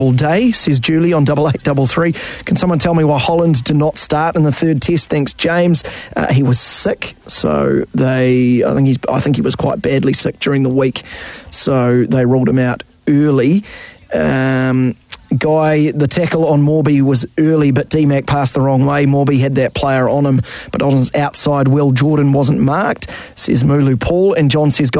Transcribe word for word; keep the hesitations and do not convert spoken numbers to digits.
all day, says Julie on double eight double three. Can someone tell me why Holland did not start in the third test? Thanks, James. Uh, he was sick, so they. I think he's. I think he was quite badly sick during the week, so they ruled him out early. Um, Guy, the tackle on Morby was early, but D-Mac passed the wrong way. Morby had that player on him, but on his outside, Will Jordan wasn't marked, says Mulu Paul. And John says,